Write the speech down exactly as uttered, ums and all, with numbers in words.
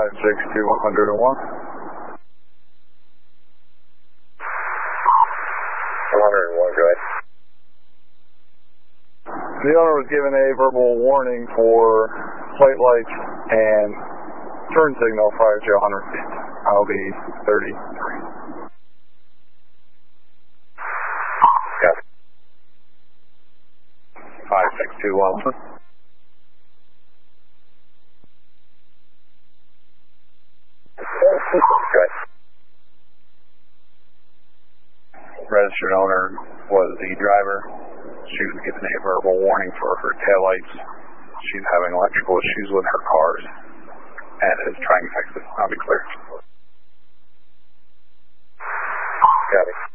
five six two one zero one. one oh one, go ahead. The owner was given a verbal warning for flight lights and turn signal prior to one hundred feet. I'll be thirty-three. Got it. five six two one. Good. Registered owner was the driver. She was given a verbal warning for her taillights. She's having electrical issues with her cars and is trying to fix it. I'll be clear. Got it.